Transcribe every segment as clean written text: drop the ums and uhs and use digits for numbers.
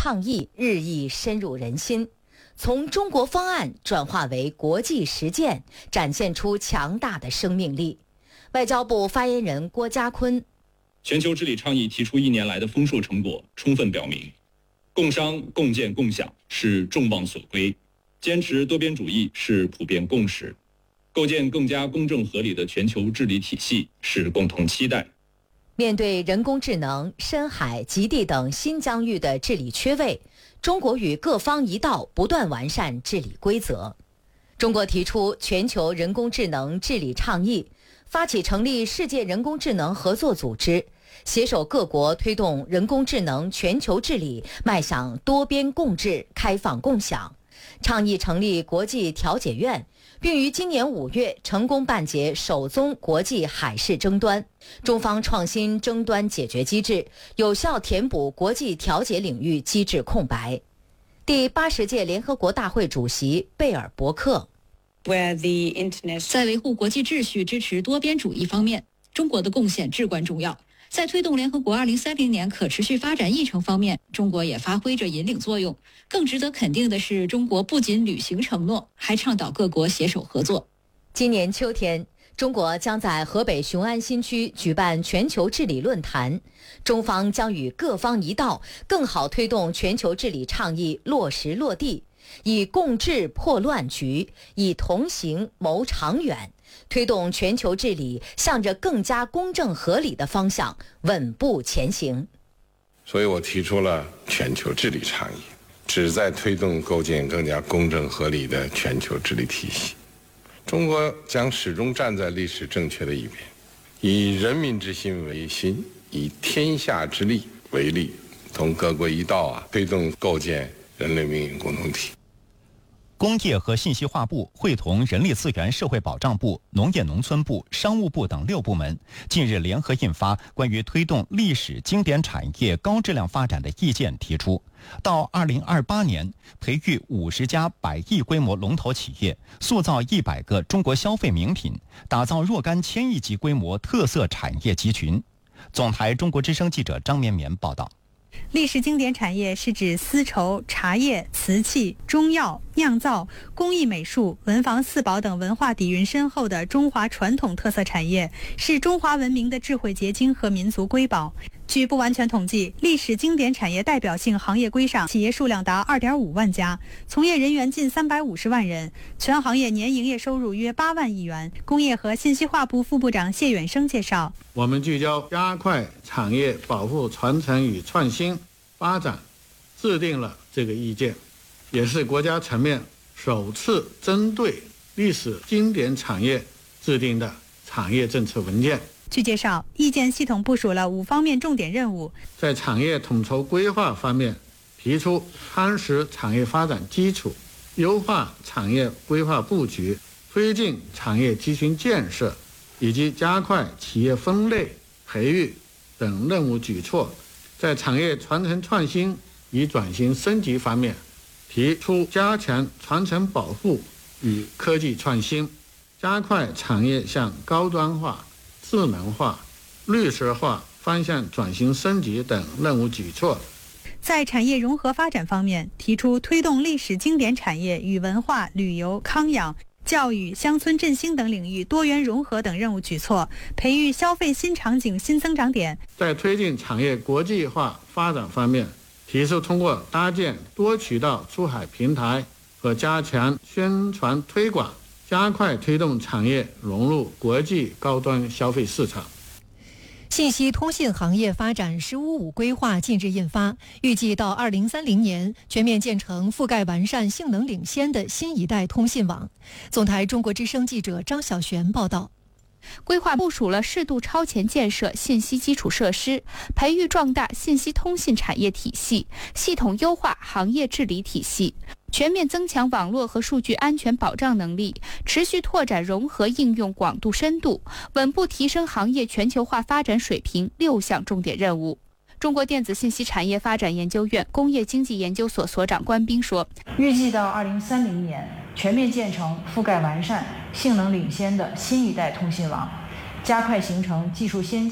倡议日益深入人心，从中国方案转化为国际实践，展现出强大的生命力。外交部发言人郭家坤： 全球治理倡议提出1年来的丰硕成果，充分表明，共商、共建、共享是众望所归，坚持多边主义是普遍共识，构建更加公正合理的全球治理体系是共同期待。 面对人工智能、深海、极地等新疆域的治理缺位，中国与各方一道不断完善治理规则。中国提出全球人工智能治理倡议，发起成立世界人工智能合作组织，携手各国推动人工智能全球治理迈向多边共治、开放共享。倡议成立国际调解院，并于今年5月成功办结首宗国际海事争端，中方创新争端解决机制，有效填补国际调解领域机制空白。第80届联合国大会主席贝尔伯克： 在维护国际秩序、支持多边主义方面，中国的贡献至关重要。在推动联合国2030年可持续发展议程方面，中国也发挥着引领作用。更值得肯定的是，中国不仅履行承诺，还倡导各国携手合作。 今年秋天，中国将在河北雄安新区举办全球治理论坛，中方将与各方一道，更好推动全球治理倡议落实落地，以共治破乱局，以同行谋长远，推动全球治理向着更加公正合理的方向稳步前行。 所以我提出了全球治理倡议，旨在推动构建更加公正合理的全球治理体系。中国将始终站在历史正确的一边，以人民之心为心，以天下之利为利，同各国一道推动构建人类命运共同体。 工业和信息化部会同人力资源社会保障部、农业农村部、商务部等6部门，近日联合印发关于推动历史经典产业高质量发展的意见，提出到2028年培育50家100亿规模龙头企业，塑造100个中国消费名品，打造若干1000亿级规模特色产业集群。总台中国之声记者张绵绵报道。 历史经典产业是指丝绸、茶叶、瓷器、中药、酿造、工艺美术、文房四宝等文化底蕴深厚的中华传统特色产业，是中华文明的智慧结晶和民族瑰宝。据不完全统计，历史经典产业代表性行业规上企业数量达2.5万家，从业人员近350万人，全行业年营业收入约8万亿元。工业和信息化部副部长谢远生介绍， 我们聚焦加快产业保护传承与创新发展，制定了这个意见，也是国家层面首次针对历史经典产业制定的产业政策文件。 据介绍，意见系统部署了5方面重点任务。 在产业统筹规划方面，提出夯实产业发展基础，优化产业规划布局，推进产业集群建设，以及加快企业分类培育等任务举措。在产业传承创新与转型升级方面，提出加强传承保护与科技创新，加快产业向高端化、智能化、绿色化方向转型升级等任务举措。 在产业融合发展方面，提出推动历史经典产业与文化、旅游、康养、教育、乡村振兴等领域多元融合等任务举措，培育消费新场景新增长点。 在推进产业国际化发展方面，提出通过搭建多渠道出海平台和加强宣传推广，加快推动产业融入国际高端消费市场。 信息通信行业发展“十五五”规划近日印发，预计到2030年全面建成覆盖完善、性能领先的新一代通信网。总台中国之声记者张小璇报道。 规划部署了适度超前建设信息基础设施，培育壮大信息通信产业体系，系统优化行业治理体系，全面增强网络和数据安全保障能力，持续拓展融合应用广度深度，稳步提升行业全球化发展水平6项重点任务。中国电子信息产业发展研究院工业经济研究所所长关斌说， 预计到2030年全面建成覆盖完善、性能领先的新一代通信网，加快形成技术先进、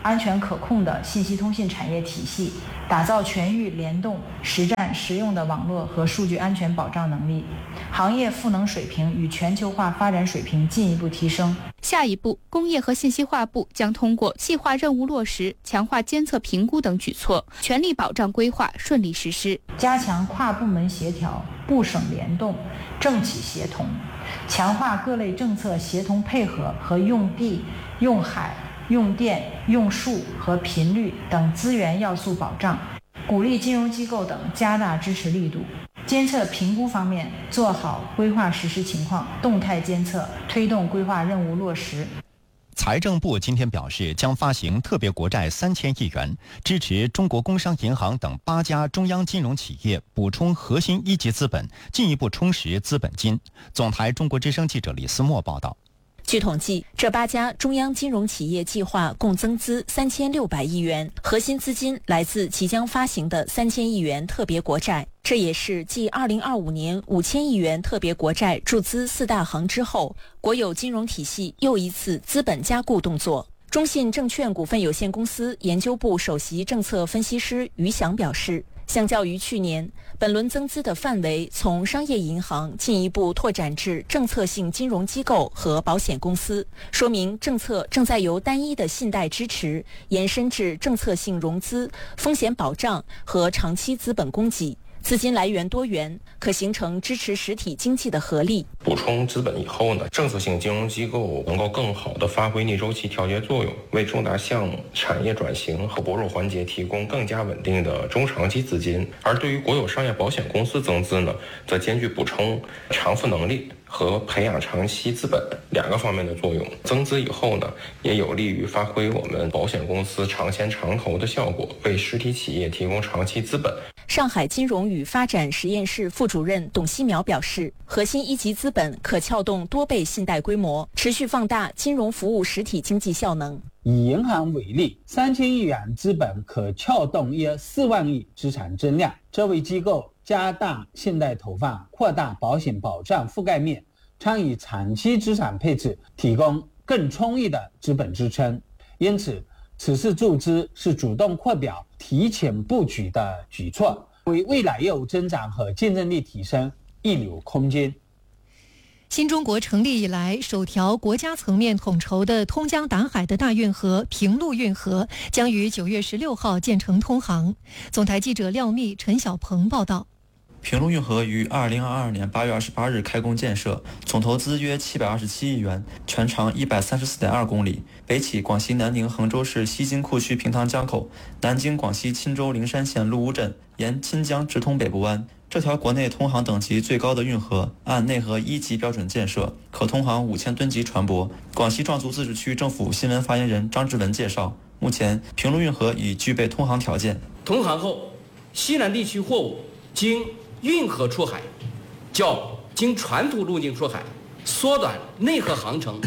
安全可控的信息通信产业体系，打造全域联动、实战实用的网络和数据安全保障能力，行业赋能水平与全球化发展水平进一步提升。 下一步，工业和信息化部将通过细化任务落实、强化监测评估等举措，全力保障规划顺利实施， 加强跨部门协调、部省联动、政企协同，强化各类政策协同配合和用地、用海、用电、用树和频率等资源要素保障，鼓励金融机构等加大支持力度。监测评估方面，做好规划实施情况动态监测，推动规划任务落实。 财政部今天表示，将发行特别国债3000亿元，支持中国工商银行等8家中央金融企业补充核心一级资本，进一步充实资本金。总台中国之声记者李思墨报道。 据统计，这8家中央金融企业计划共增资3600亿元，核心资金来自即将发行的3000亿元特别国债。这也是继2025年5000亿元特别国债注资4大行之后，国有金融体系又一次资本加固动作。中信证券股份有限公司研究部首席政策分析师于翔表示，相较于去年，本轮增资的范围从商业银行进一步拓展至政策性金融机构和保险公司，说明政策正在由单一的信贷支持延伸至政策性融资、风险保障和长期资本供给。资金来源多元，可形成支持实体经济的合力。 补充资本以后呢，政策性金融机构能够更好地发挥逆周期调节作用，为重大项目、产业转型和薄弱环节提供更加稳定的中长期资金。而对于国有商业保险公司增资呢，则兼具补充偿付能力和培养长期资本2个方面的作用。增资以后呢，也有利于发挥我们保险公司长先长投的效果，为实体企业提供长期资本。 上海金融与发展实验室副主任董希苗表示，核心一级资本可撬动多倍信贷规模，持续放大金融服务实体经济效能。 以银行为例，3000亿元资本可撬动约4万亿资产增量，这为机构加大信贷投放、扩大保险保障覆盖面、参与长期资产配置提供更充裕的资本支撑。因此，此次注资是主动扩表、提前布局的举措，为未来业务增长和竞争力提升预留空间。 新中国成立以来，首条国家层面统筹的通江达海的大运河平陆运河将于9月16号建成通航。总台记者廖密、陈小鹏报道。 平陆运河于2022年8月28日开工建设，总投资约727亿元，全长134.2公里，北起广西南宁衡州市西金库区平塘江口，南经广西钦州灵山县陆乌镇，沿钦江直通北部湾。这条国内通航等级最高的运河，按内河1级标准建设，可通航5000吨级船舶。广西壮族自治区政府新闻发言人张志文介绍，目前平陆运河已具备通航条件。 通航后，西南地区货物经运河出海，较经传统路径出海缩短内河航程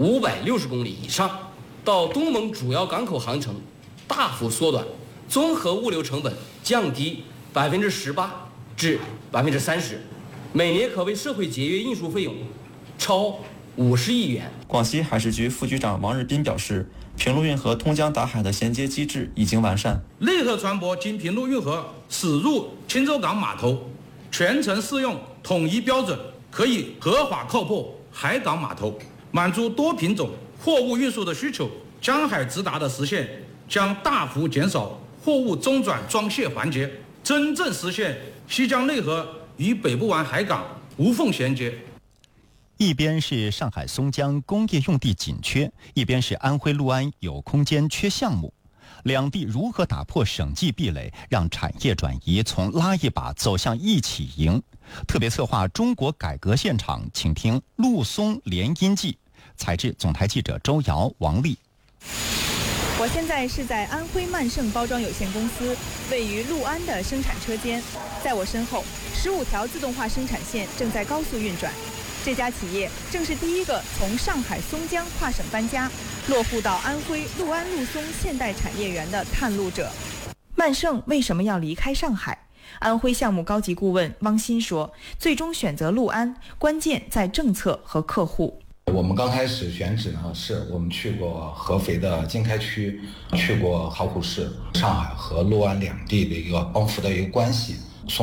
560公里以上，到东盟主要港口航程大幅缩短，综合物流成本降低18%至30%，每年可为社会节约运输费用超50亿元。 广西海事局副局长王日斌表示，平陆运河通江达海的衔接机制已经完善， 内河船舶经平陆运河驶入钦州港码头，全程适用统一标准，可以合法靠泊海港码头，满足多品种货物运输的需求。江海直达的实现将大幅减少货物中转装卸环节，真正实现西江内河与北部湾海港无缝衔接。 一边是上海松江工业用地紧缺，一边是安徽六安有空间缺项目，两地如何打破省际壁垒，让产业转移从拉一把走向一起赢？特别策划中国改革现场，请听陆松联姻记。采制总台记者周瑶、王丽。 我现在是在安徽曼盛包装有限公司位于六安的生产车间，在我身后15条自动化生产线正在高速运转。这家企业正是第一个从上海松江跨省搬家，落户到安徽六安陆松现代产业园的探路者。曼盛为什么要离开上海？安徽项目高级顾问汪鑫说，最终选择六安，关键在政策和客户。 我们刚开始选址呢，是我们去过合肥的经开区，去过巢湖市、上海和六安两地的一个帮扶的一个关系。